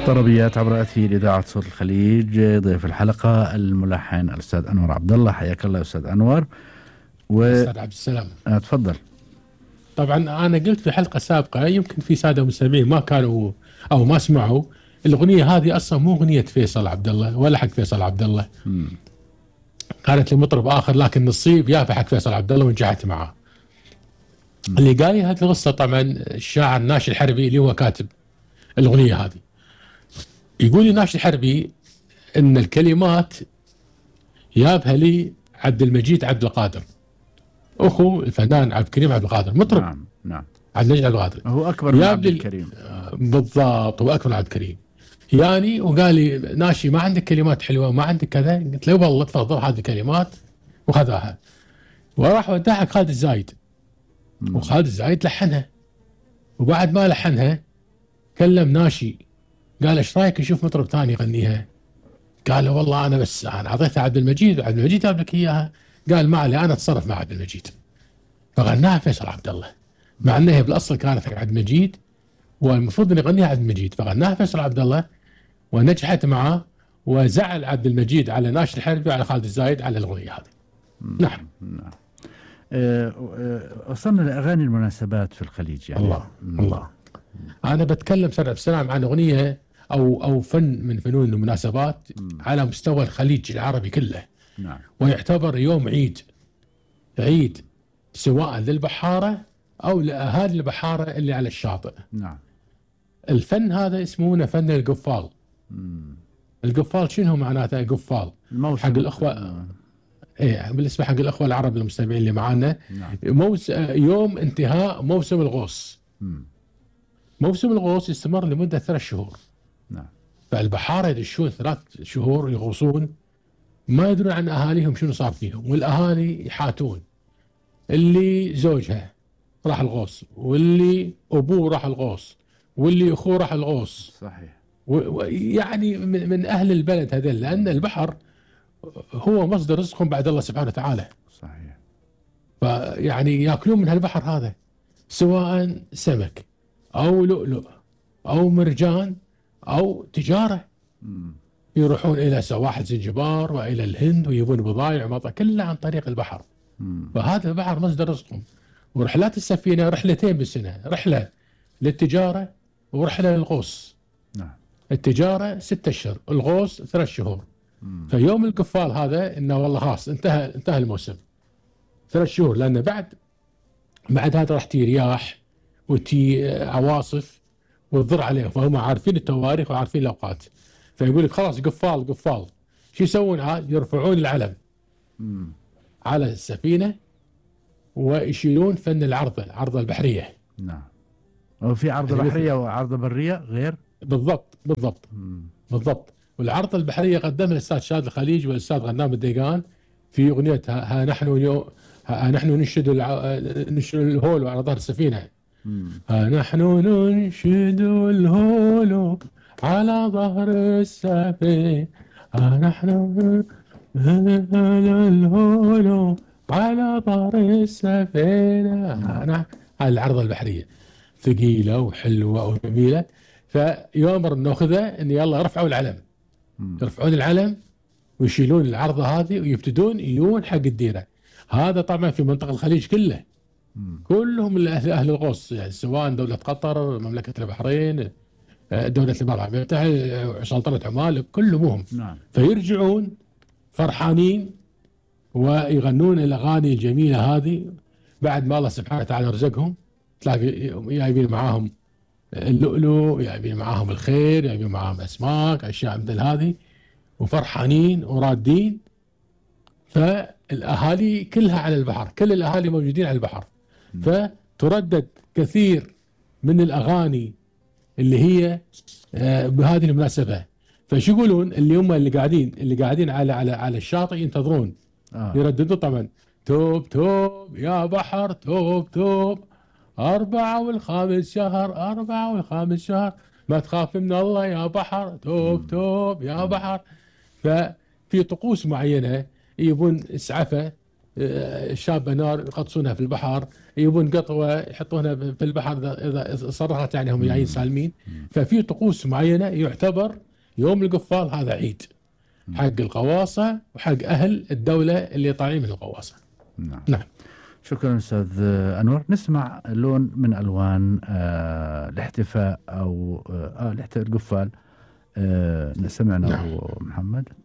طربيات عبر أثير إذاعة صوت الخليج. ضيف الحلقة الملحن الأستاذ أنور عبد الله. حياك الله أستاذ أنور. أستاذ عبد السلام. تفضل. طبعا أنا قلت في حلقة سابقة، يمكن في سادة مستمعين ما كانوا أو ما سمعوا، الأغنية هذه أصلا مو أغنية فيصل عبد الله ولا حق فيصل عبد الله. كانت لمطرب آخر، لكن نصيب يافع حق فيصل عبد الله ونجحت معاه. اللي قال لي هذه القصة طبعا الشاعر ناشي الحربي اللي هو كاتب الأغنية هذه. يقول لي ناشي الحربي إن الكلمات يابها لي عبد المجيد عبد القادر، أخو الفنان عبد الكريم عبد القادر، مطرب. نعم. عبد المجيد عبد القادر هو أكبر من عبد الكريم. بالضبط، هو أكبر من عبد الكريم. يعني وقال لي ناشي ما عندك كلمات حلوة، ما عندك كذا؟ قلت له والله تفضل هذه الكلمات، وخذاها وراح وداها حق خالد الزايد. وخالد الزايد لحنها، وبعد ما لحنها كلم ناشي قال ايش رايك نشوف مطرب ثاني يغنيها؟ قال له والله انا بس انا اعطيتها عبد المجيد وعبد المجيد جاب لك اياها. قال ما علي، انا اتصرف مع عبد المجيد. فغناها فيصل عبد الله، مع انها بالاصل كانت حق عبد المجيد والمفروض ان يغنيها عبد المجيد، فغناها فيصل عبد الله ونجحت معاه. وزعل عبد المجيد على ناشي الحربي وعلى خالد الزايد على الاغنيه هذه. نعم. وصلنا لاغاني المناسبات في الخليج يعني. الله. انا بتكلم سنة بسلام عن اغنيه او فن من فنون المناسبات على مستوى الخليج العربي كله. نعم. ويعتبر يوم عيد سواء للبحاره او لاهالي البحاره اللي على الشاطئ. نعم. الفن هذا اسمه فن القفال. القفال شنو معناته؟ قفال حق الاخوه. ايه بالنسبه حق الاخوه العرب المستمعين اللي معانا. نعم. يوم انتهاء موسم الغوص. موسم الغوص يستمر لمده 3 شهور. نعم. فالبحاره يدشون 3 شهور يغوصون، ما يدرون عن اهاليهم شنو صار فيهم، والاهالي يحاتون. اللي زوجها راح الغوص، واللي ابوه راح الغوص، واللي اخوه راح الغوص. صحيح. يعني من اهل البلد هذول، لان البحر هو مصدر رزقهم بعد الله سبحانه وتعالى. صحيح. فيعني ياكلون من هالبحر هذا، سواء سمك او لؤلؤ او مرجان او تجاره. يروحون الى سواحل زنجبار والى الهند ويجيبون بضائع ومطا كلها عن طريق البحر. فهذا البحر مصدر رزقهم. ورحلات السفينه رحلتين بالسنه، رحله للتجاره ورحله للغوص. نعم. التجاره 6 اشهر، الغوص 3 شهور. فيوم القفال هذا انه والله خلاص انتهى الموسم 3 شهور، لان بعد هذا راح تي رياح وتي عواصف وتضر عليهم، فهم عارفين التواريخ وعارفين الاوقات. فيقول لك خلاص قفال. شو يسوون عاد؟ يرفعون العلم على السفينه ويشيلون فن العرضه البحريه. نعم. وفي عرضه بحريه وعرضه بريه غير. بالضبط. والعرضه البحريه قدمها الاستاذ شاد الخليج والاستاذ غنام الديقان في اغنيه ها نحن ننشد الهول على ظهر السفينه. ها نحن ننشد الهول على ظهر السفينه، ها نحن الهول على ظهر السفينه. هاي العرضه البحريه ثقيله وحلوه وجميله. فيؤمر ناخذه ان يلا رفعوا العلم. يرفعون العلم ويشيلون العرضه هذه ويبتدون يجون حق الديره. هذا طبعا في منطقه الخليج كله. كلهم اهل الغوص، يعني سواء دوله قطر، مملكه البحرين، دوله الامارات المتحده، سلطنه عمان، كلهم. نعم. فيرجعون فرحانين ويغنون الاغاني الجميله هذه بعد ما الله سبحانه وتعالى رزقهم. تلاقي جايبين معاهم اللؤلؤ، جايبين معاهم الخير، جايبين معاهم اسماك، اشياء مثل هذه، وفرحانين ورادين. فالاهالي كلها على البحر، كل الاهالي موجودين على البحر. فتردد كثير من الاغاني اللي هي بهذه المناسبه. فشو يقولون اللي قاعدين على الشاطئ ينتظرون. يرددوا طبعا توب يا بحر توب 4 والخامس شهر ما تخاف من الله يا بحر توب يا بحر. ففي طقوس معينه يبون اسعفه الشابه نار يغطسونها في البحر، يجيبون قطوه يحطونها في البحر اذا صرخت يعني هم جايين سالمين. ففي طقوس معينه يعتبر يوم القفال هذا عيد حق الغواصه وحق اهل الدوله اللي طالعين من الغواصه. نعم. شكرا أستاذ أنور. نسمع لون من ألوان الاحتفاء أو الاحتفاء القفال. سمعنا. نعم. محمد.